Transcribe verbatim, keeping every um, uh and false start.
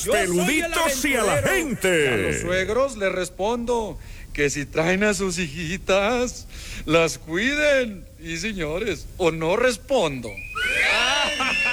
Peluditos y a la gente. A los suegros les respondo que si traen a sus hijitas, las cuiden. Y señores, o no respondo.